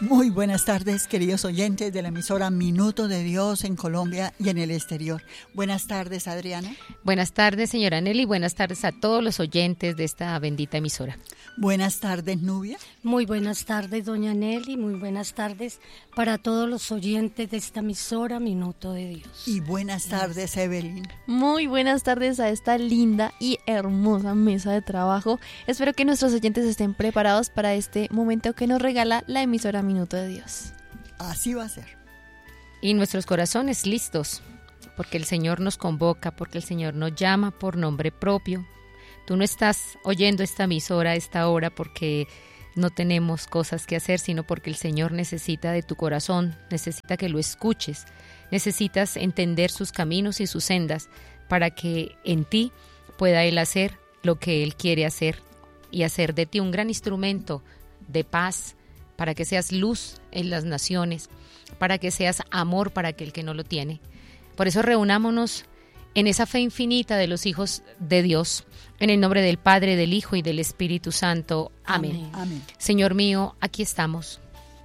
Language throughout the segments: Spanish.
Muy buenas tardes, queridos oyentes de la emisora Minuto de Dios en Colombia y en el exterior. Buenas tardes, Adriana. Buenas tardes, señora Nelly. Buenas tardes a todos los oyentes de esta bendita emisora. Buenas tardes, Nubia. Muy buenas tardes, doña Nelly. Muy buenas tardes para todos los oyentes de esta emisora Minuto de Dios. Y buenas tardes, Evelyn. Muy buenas tardes a esta linda y hermosa mesa de trabajo. Espero que nuestros oyentes estén preparados para este momento que nos regala la emisora Minuto de Dios. Así va a ser. Y nuestros corazones listos, porque el Señor nos convoca, porque el Señor nos llama por nombre propio. Tú no estás oyendo esta emisora a esta hora porque no tenemos cosas que hacer, sino porque el Señor necesita de tu corazón, necesita que lo escuches, necesitas entender sus caminos y sus sendas para que en ti pueda Él hacer lo que Él quiere hacer y hacer de ti un gran instrumento de paz, para que seas luz en las naciones, para que seas amor para aquel que no lo tiene. Por eso reunámonos en esa fe infinita de los hijos de Dios, en el nombre del Padre, del Hijo y del Espíritu Santo. Amén. Amén. Señor mío, aquí estamos,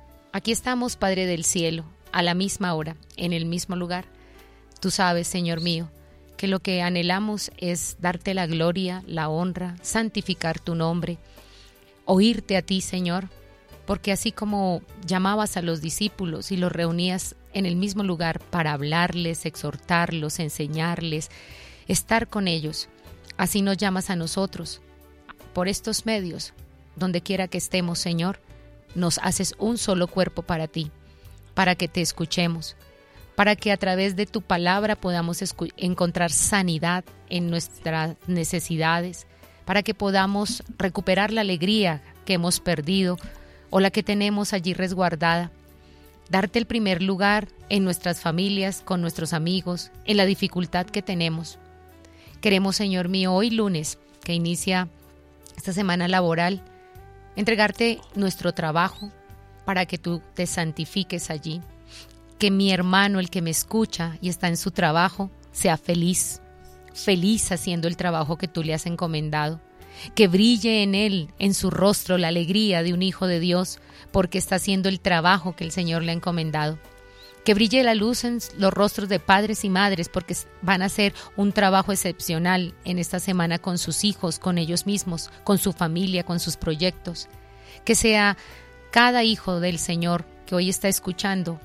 Padre del cielo, a la misma hora, en el mismo lugar. Tú sabes, Señor mío, que lo que anhelamos es darte la gloria, la honra, santificar tu nombre, oírte a ti, Señor, porque así como llamabas a los discípulos y los reunías en el mismo lugar para hablarles, exhortarlos, enseñarles, estar con ellos, así nos llamas a nosotros. Por estos medios, donde quiera que estemos, Señor, nos haces un solo cuerpo para ti, para que te escuchemos, para que a través de tu palabra podamos encontrar sanidad en nuestras necesidades, para que podamos recuperar la alegría que hemos perdido o la que tenemos allí resguardada. Darte el primer lugar en nuestras familias, con nuestros amigos, en la dificultad que tenemos. Queremos, Señor mío, hoy lunes, que inicia esta semana laboral, entregarte nuestro trabajo para que tú te santifiques allí. Que mi hermano, el que me escucha y está en su trabajo, sea feliz, feliz haciendo el trabajo que tú le has encomendado. Que brille en él, en su rostro, la alegría de un hijo de Dios, porque está haciendo el trabajo que el Señor le ha encomendado. Que brille la luz en los rostros de padres y madres, porque van a hacer un trabajo excepcional en esta semana con sus hijos, con ellos mismos, con su familia, con sus proyectos. Que sea cada hijo del Señor que hoy está escuchando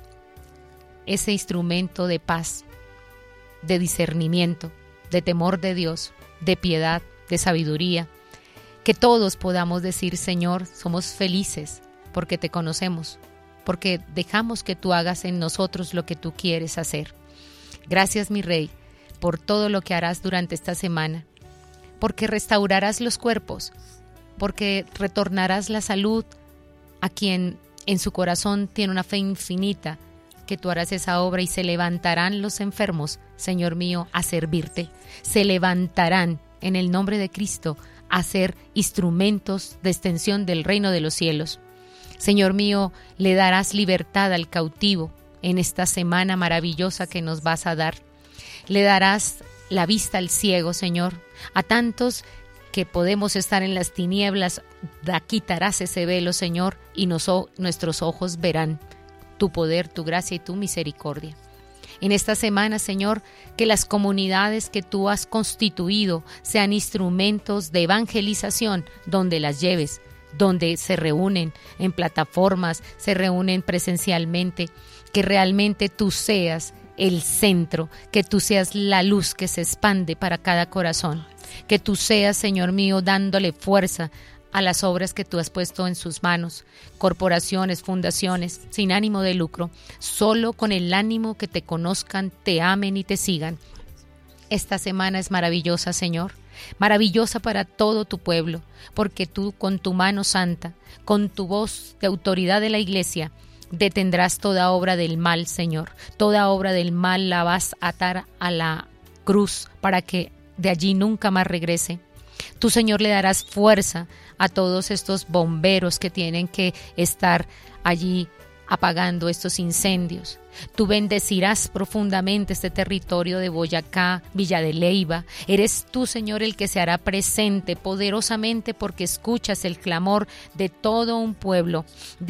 ese instrumento de paz, de discernimiento, de temor de Dios, de piedad, de sabiduría. Que todos podamos decir, Señor, somos felices porque te conocemos, porque dejamos que tú hagas en nosotros lo que tú quieres hacer. Gracias, mi Rey, por todo lo que harás durante esta semana, porque restaurarás los cuerpos, porque retornarás la salud a quien en su corazón tiene una fe infinita, que tú harás esa obra y se levantarán los enfermos, Señor mío, a servirte. Se levantarán en el nombre de Cristo a ser instrumentos de extensión del reino de los cielos. Señor mío, le darás libertad al cautivo en esta semana maravillosa que nos vas a dar. Le darás la vista al ciego, Señor. A tantos que podemos estar en las tinieblas, quitarás ese velo, Señor, y nuestros ojos verán tu poder, tu gracia y tu misericordia. En esta semana, Señor, que las comunidades que tú has constituido sean instrumentos de evangelización donde las lleves, donde se reúnen en plataformas, se reúnen presencialmente, que realmente tú seas el centro, que tú seas la luz que se expande para cada corazón, que tú seas, Señor mío, dándole fuerza a las obras que tú has puesto en sus manos, corporaciones, fundaciones, sin ánimo de lucro, solo con el ánimo que te conozcan, te amen y te sigan. Esta semana es maravillosa, Señor, maravillosa para todo tu pueblo, porque tú con tu mano santa, con tu voz de autoridad de la iglesia, detendrás toda obra del mal, Señor. Toda obra del mal la vas a atar a la cruz para que de allí nunca más regrese. Tú, Señor, le darás fuerza a todos estos bomberos que tienen que estar allí apagando estos incendios. Tú bendecirás profundamente este territorio de Boyacá, Villa de Leyva. Eres tú, Señor, el que se hará presente poderosamente porque escuchas el clamor de todo un pueblo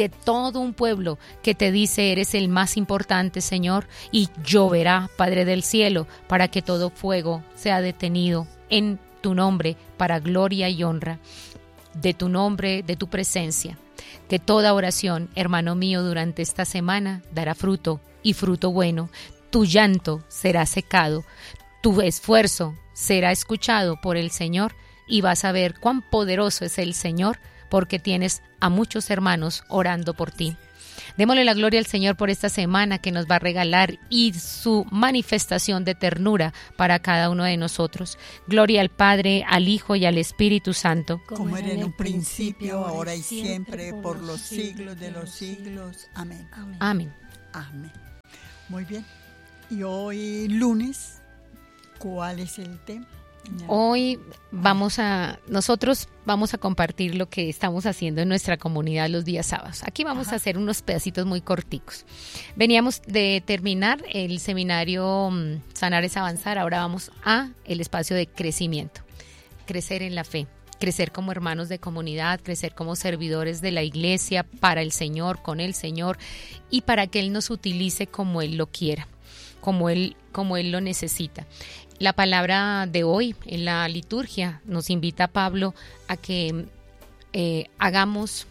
que te dice eres el más importante, Señor, y lloverá, Padre del cielo, para que todo fuego sea detenido en tu nombre para gloria y honra de tu nombre, de tu presencia. Que toda oración, hermano mío, durante esta semana dará fruto y fruto bueno. Tu llanto será secado, tu esfuerzo será escuchado por el Señor y vas a ver cuán poderoso es el Señor porque tienes a muchos hermanos orando por ti. Démosle la gloria al Señor por esta semana que nos va a regalar y su manifestación de ternura para cada uno de nosotros. Gloria al Padre, al Hijo y al Espíritu Santo. Como era en un principio, ahora y siempre, por los siglos de los siglos. Amén. Amén. Amén. Muy bien. Y hoy lunes, ¿cuál es el tema? Hoy nosotros vamos a compartir lo que estamos haciendo en nuestra comunidad los días sábados. Aquí vamos a hacer unos pedacitos muy corticos. Veníamos de terminar el seminario Sanar es Avanzar, ahora vamos a el espacio de crecimiento, crecer en la fe, crecer como hermanos de comunidad, crecer como servidores de la iglesia para el Señor, con el Señor y para que Él nos utilice como Él lo quiera, como Él lo necesita. La palabra de hoy en la liturgia nos invita a Pablo a que hagamos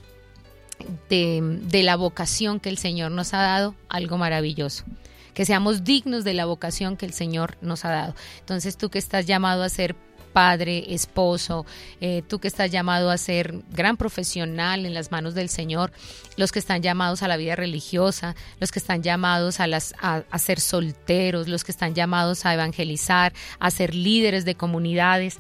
de la vocación que el Señor nos ha dado algo maravilloso, que seamos dignos de la vocación que el Señor nos ha dado. Entonces tú que estás llamado a ser padre, esposo, tú que estás llamado a ser gran profesional en las manos del Señor, los que están llamados a la vida religiosa, los que están llamados a ser solteros, los que están llamados a evangelizar, a ser líderes de comunidades,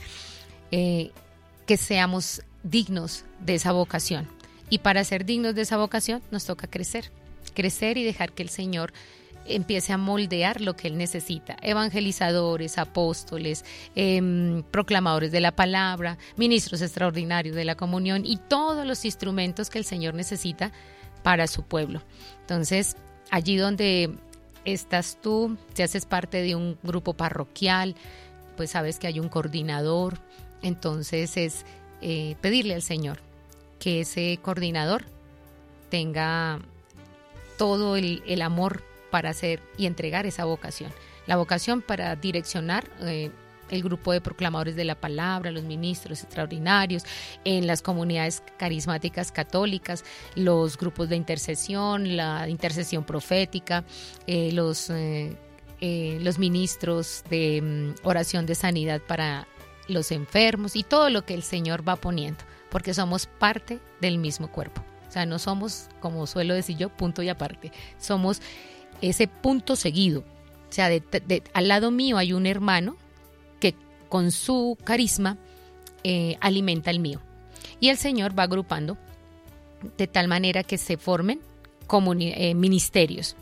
que seamos dignos de esa vocación. Y para ser dignos de esa vocación nos toca crecer y dejar que el Señor empiece a moldear lo que Él necesita. Evangelizadores, apóstoles, proclamadores de la palabra, ministros extraordinarios de la comunión y todos los instrumentos que el Señor necesita para su pueblo. Entonces, allí donde estás tú, si haces parte de un grupo parroquial, pues sabes que hay un coordinador. Entonces es pedirle al Señor que ese coordinador tenga todo el amor para hacer y entregar esa vocación. La vocación para direccionar el grupo de proclamadores de la palabra, los ministros extraordinarios, en las comunidades carismáticas católicas, los grupos de intercesión, la intercesión profética, los ministros de oración de sanidad para los enfermos y todo lo que el Señor va poniendo, porque somos parte del mismo cuerpo. O sea, no somos, como suelo decir yo, punto y aparte. Somos ese punto seguido. O sea, al lado mío hay un hermano que con su carisma alimenta el mío. Y el Señor va agrupando de tal manera que se formen ministerios.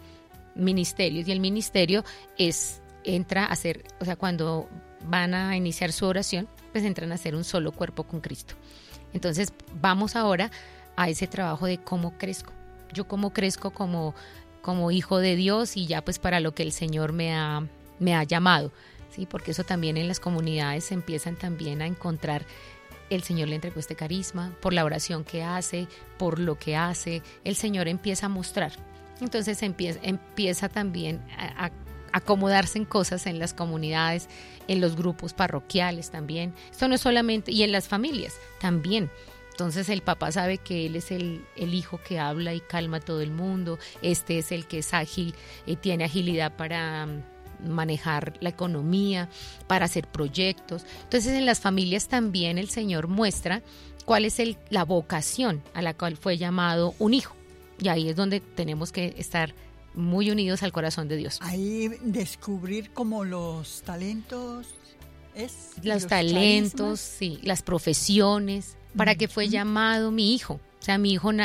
Y el ministerio entra a ser, o sea, cuando van a iniciar su oración, pues entran a ser un solo cuerpo con Cristo. Entonces, vamos ahora a ese trabajo de cómo crezco. Yo cómo crezco como hijo de Dios y ya pues para lo que el Señor me ha llamado, ¿sí? Porque eso también en las comunidades se empiezan también a encontrar, el Señor le entregó este carisma, por la oración que hace, por lo que hace, el Señor empieza a mostrar. Entonces empieza también a acomodarse en cosas en las comunidades, en los grupos parroquiales también. Esto no es solamente, y en las familias también. Entonces el papá sabe que él es el hijo que habla y calma a todo el mundo, este es el que es ágil, tiene agilidad para manejar la economía, para hacer proyectos. Entonces en las familias también el Señor muestra cuál es la vocación a la cual fue llamado un hijo. Y ahí es donde tenemos que estar muy unidos al corazón de Dios. Ahí descubrir como los talentos los talentos, carismas. Sí, las profesiones, para que fue llamado mi hijo. O sea, mi hijo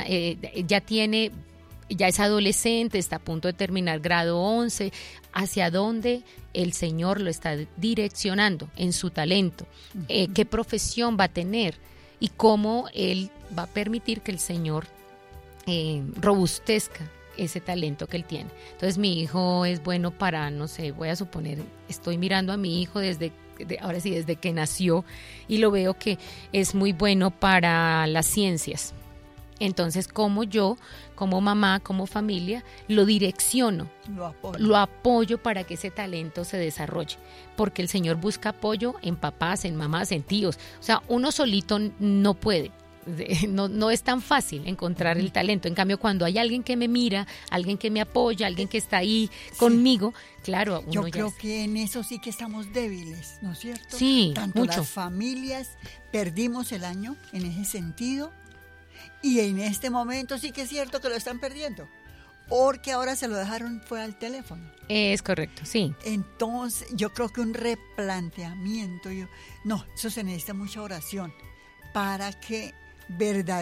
ya es adolescente, está a punto de terminar grado 11, hacia dónde el Señor lo está direccionando en su talento, qué profesión va a tener y cómo Él va a permitir que el Señor robustezca ese talento que él tiene. Entonces mi hijo es bueno para, no sé, voy a suponer, estoy mirando a mi hijo desde que nació y lo veo que es muy bueno para las ciencias. Entonces, como yo, como mamá, como familia, lo direcciono, lo apoyo para que ese talento se desarrolle, porque el Señor busca apoyo en papás, en mamás, en tíos. O sea, uno solito no puede. No es tan fácil encontrar el talento. En cambio, cuando hay alguien que me mira, alguien que me apoya, alguien que está ahí conmigo, claro, uno yo creo que en eso sí que estamos débiles, ¿no es cierto? Sí, tanto mucho. Las familias perdimos el año en ese sentido, y en este momento sí que es cierto que lo están perdiendo, porque ahora se lo dejaron fuera del teléfono. Es correcto, sí. Entonces, yo creo que un replanteamiento, eso se necesita mucha oración para que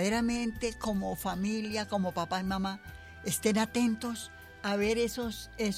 verdaderamente como familia, como papá y mamá, estén atentos a ver esos